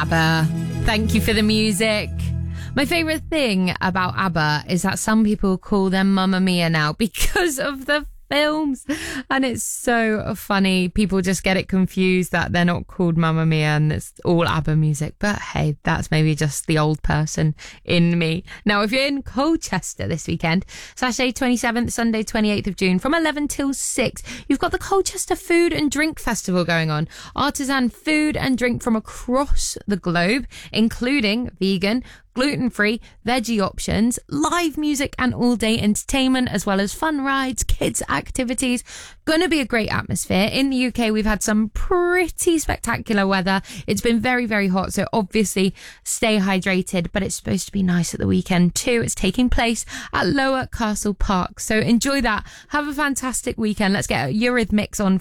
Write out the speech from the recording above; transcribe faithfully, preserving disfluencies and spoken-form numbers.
ABBA. Thank you for the music. My favourite thing about ABBA is that some people call them Mamma Mia now because of the films, and it's so funny. People just get it confused that they're not called Mamma Mia and it's all ABBA music, but hey, that's maybe just the old person in me. Now, if you're in Colchester this weekend, Saturday twenty-seventh, Sunday twenty-eighth of June from eleven till six, you've got the Colchester Food and Drink Festival going on. Artisan food and drink from across the globe, including vegan, gluten-free, veggie options, live music and all-day entertainment, as well as fun rides, kids activities. Gonna be a great atmosphere. In the U K, we've had some pretty spectacular weather. It's been very, very hot, so obviously stay hydrated, but it's supposed to be nice at the weekend too. It's taking place at Lower Castle Park, so enjoy that. Have a fantastic weekend. Let's get Eurythmics on